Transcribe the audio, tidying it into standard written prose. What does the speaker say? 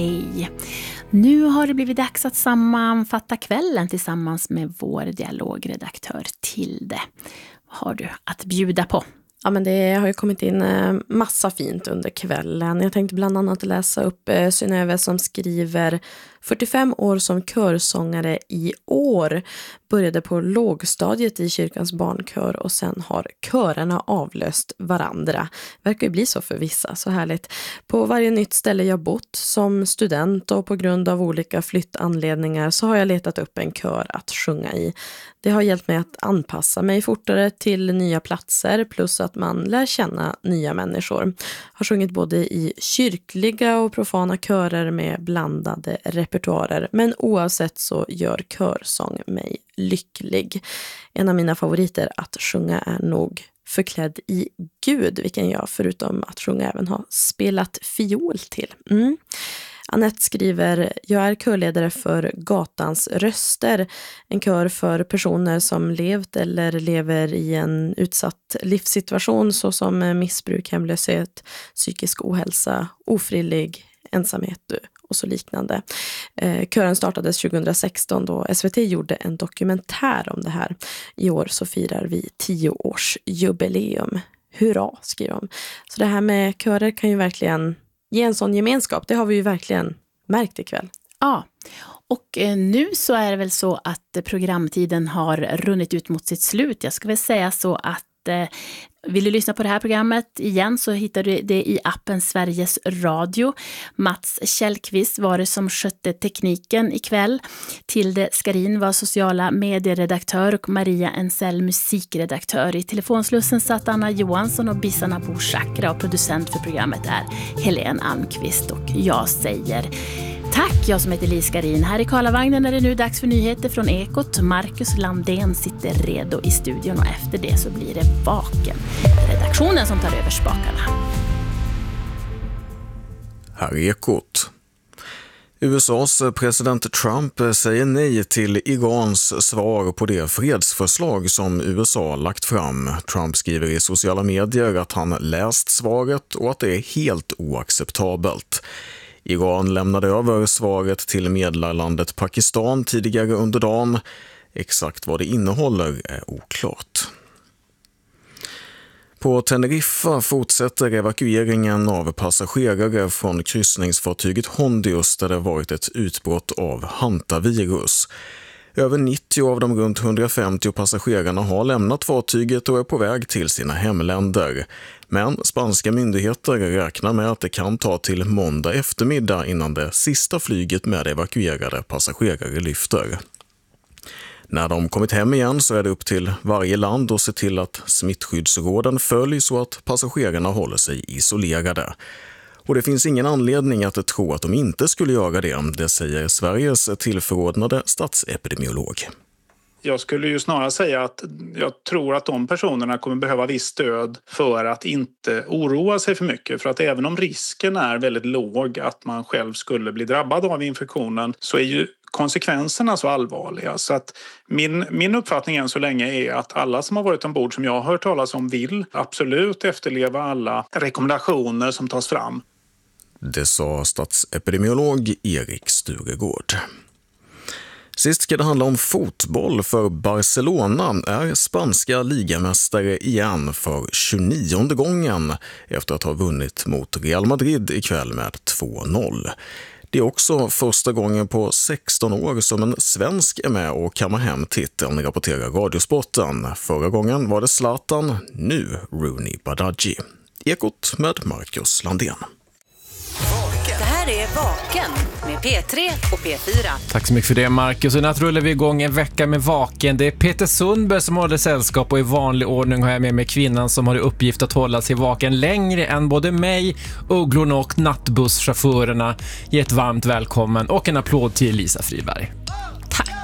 Hej! Nu har det blivit dags att sammanfatta kvällen tillsammans med vår dialogredaktör Tilde. Vad har du att bjuda på? Ja, men det har ju kommit in massa fint under kvällen. Jag tänkte bland annat läsa upp Synnöve som skriver 45 år som körsångare i år. Började på lågstadiet i kyrkans barnkör och sen har körerna avlöst varandra. Verkar ju bli så för vissa, så härligt. På varje nytt ställe jag bott som student och på grund av olika flyttanledningar så har jag letat upp en kör att sjunga i. Det har hjälpt mig att anpassa mig fortare till nya platser plus att man lär känna nya människor. Har sjungit både i kyrkliga och profana körer med blandade repertoarer, men oavsett så gör körsång mig lycklig. En av mina favoriter att sjunga är nog Förklädd i Gud, vilken jag förutom att sjunga även har spelat fiol till. Anette skriver, jag är körledare för Gatans röster, en kör för personer som levt eller lever i en utsatt livssituation såsom missbruk, hemlöshet, psykisk ohälsa, ofrivillig ensamhet och så liknande. Kören startades 2016 då SVT gjorde en dokumentär om det här. I år så firar vi 10-årsjubileum. Hurra, skriver de. Så det här med körer kan ju verkligen ge en sån gemenskap. Det har vi ju verkligen märkt ikväll. Ja, och nu så är det väl så att programtiden har runnit ut mot sitt slut. Jag ska väl säga så att vill du lyssna på det här programmet igen så hittar du det i appen Sveriges Radio. Mats Källqvist var det som skötte tekniken ikväll. Tilde Skarin var sociala medieredaktör och Maria Ensell musikredaktör. I telefonslussen satt Anna Johansson och Bisana Boshakra och producent för programmet är Helene Almqvist och jag säger tack, jag som heter Li Skarin. Här i Karlavagnen är det nu dags för nyheter från Ekot. Marcus Landén sitter redo i studion och efter det så blir det Vaken. Redaktionen som tar över spakarna. Här är Ekot. USAs president Trump säger nej till Irans svar på det fredsförslag som USA lagt fram. Trump skriver i sociala medier att han läst svaret och att det är helt oacceptabelt. Iran lämnade över svaret till medlarlandet Pakistan tidigare under dagen. Exakt vad det innehåller är oklart. På Teneriffa fortsätter evakueringen av passagerare från kryssningsfartyget Hondius där det varit ett utbrott av hantavirus. Över 90 av de runt 150 passagerarna har lämnat fartyget och är på väg till sina hemländer. Men spanska myndigheter räknar med att det kan ta till måndag eftermiddag innan det sista flyget med evakuerade passagerare lyfter. När de kommit hem igen så är det upp till varje land att se till att smittskyddsråden följs så att passagerarna håller sig isolerade. Och det finns ingen anledning att tro att de inte skulle göra det säger Sveriges tillförordnade statsepidemiolog. Jag skulle ju snarare säga att jag tror att de personerna kommer behöva viss stöd för att inte oroa sig för mycket. För att även om risken är väldigt låg att man själv skulle bli drabbad av infektionen så är ju konsekvenserna så allvarliga. Så att min uppfattning än så länge är att alla som har varit ombord som jag har hört talas om vill absolut efterleva alla rekommendationer som tas fram. Det sa statsepidemiolog Erik Sturegård. Sist ska det handla om fotboll för Barcelona är spanska ligamästare igen för 29:e gången efter att ha vunnit mot Real Madrid ikväll med 2-0. Det är också första gången på 16 år som en svensk är med och kammar hem titeln, rapporterar Radiosporten. Förra gången var det Zlatan, nu Rooney Badaji. Ekot med Marcus Landén. Det här är Vaken med P3 och P4. Tack så mycket för det, Marcus. Och nu rullar vi igång en vecka med Vaken. Det är Peter Sundberg som håller sällskap och i vanlig ordning har jag med mig kvinnan som har i uppgift att hålla sig vaken längre än både mig, ugglorna och nattbusschaufförerna. Ge ett varmt välkommen och en applåd till Lisa Friberg.